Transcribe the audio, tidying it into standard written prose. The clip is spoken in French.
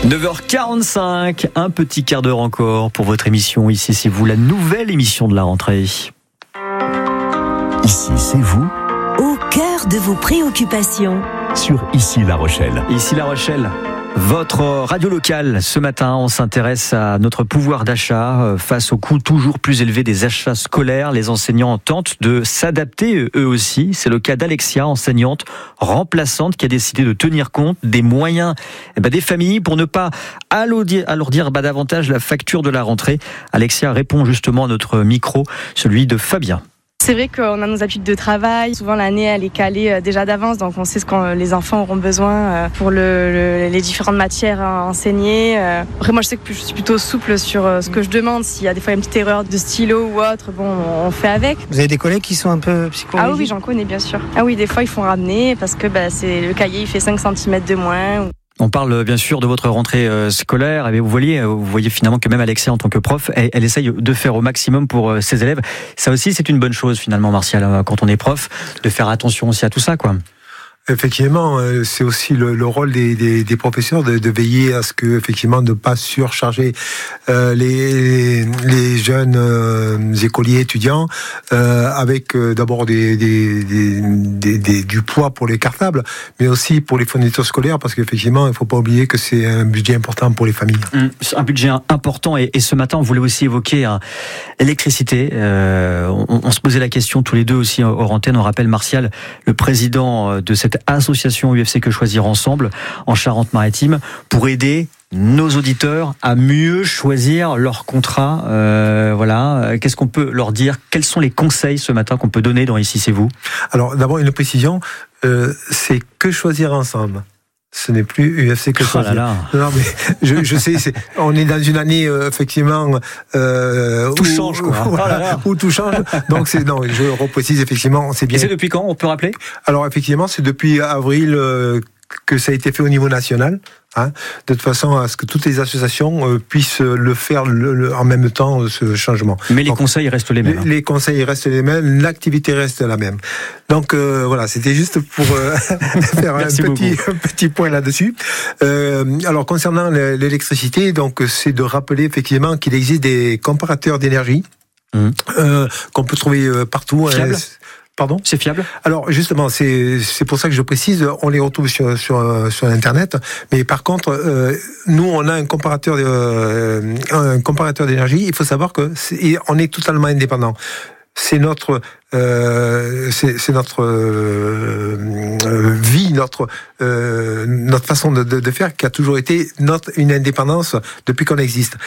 9h45, un petit quart d'heure encore pour votre émission. Ici, c'est vous, la nouvelle émission de la rentrée. Ici, c'est vous, au cœur de vos préoccupations. Sur Ici La Rochelle. Ici La Rochelle, votre radio locale. Ce matin, on s'intéresse à notre pouvoir d'achat face au coût toujours plus élevé des achats scolaires. Les enseignants tentent de s'adapter eux aussi. C'est le cas d'Alexia, enseignante remplaçante, qui a décidé de tenir compte des moyens des familles pour ne pas alourdir davantage la facture de la rentrée. Alexia répond justement à notre micro, celui de Fabien. C'est vrai qu'on a nos habitudes de travail. Souvent, l'année, elle est calée déjà d'avance. Donc, on sait ce que les enfants auront besoin pour les différentes matières à enseigner. Après, moi, je sais que je suis plutôt souple sur ce que je demande. S'il y a des fois une petite erreur de stylo ou autre, bon, on fait avec. Vous avez des collègues qui sont un peu psychologiques ? Ah oui, j'en connais, bien sûr. Ah oui, des fois, ils font ramener parce que c'est le cahier, il fait 5 cm de moins. On parle bien sûr de votre rentrée scolaire. Et vous voyez finalement que même Alexia, en tant que prof, elle essaye de faire au maximum pour ses élèves. Ça aussi, c'est une bonne chose finalement, Martial, quand on est prof, de faire attention aussi à tout ça, quoi. Effectivement, c'est aussi le rôle des professeurs de veiller à ce que, effectivement, de ne pas surcharger les jeunes écoliers étudiants avec d'abord du poids pour les cartables, mais aussi pour les fournitures scolaires, parce qu'effectivement, il ne faut pas oublier que c'est un budget important pour les familles. Un budget important, et ce matin, on voulait aussi évoquer l'électricité. On se posait la question tous les deux aussi hors antenne. On rappelle Martial, le président de cette association UFC Que Choisir Ensemble en Charente-Maritime, pour aider nos auditeurs à mieux choisir leur contrat. Qu'est-ce qu'on peut leur dire ? Quels sont les conseils ce matin qu'on peut donner dans Ici c'est vous ? Alors d'abord une précision, c'est Que Choisir Ensemble. Ce n'est plus UFC Que Choisir. Non, mais je sais, on est dans une année effectivement tout change, quoi. Où tout change. Donc je reprécise effectivement, c'est bien. Et c'est depuis quand, on peut rappeler ? Alors effectivement, c'est depuis avril que ça a été fait au niveau national. De toute façon, à ce que toutes les associations puissent le faire en même temps, ce changement. Mais les conseils restent les mêmes. Les conseils restent les mêmes, l'activité reste la même. Donc voilà, c'était juste pour faire un petit point là-dessus. Alors concernant l'électricité, donc c'est de rappeler effectivement qu'il existe des comparateurs d'énergie qu'on peut trouver partout. Fiable. Pardon ? C'est fiable ? Alors justement, c'est pour ça que je précise, on les retrouve sur Internet, mais par contre, nous on a un comparateur d'énergie. Il faut savoir que on est totalement indépendant. C'est notre vie, notre façon de faire qui a toujours été une indépendance depuis qu'on existe.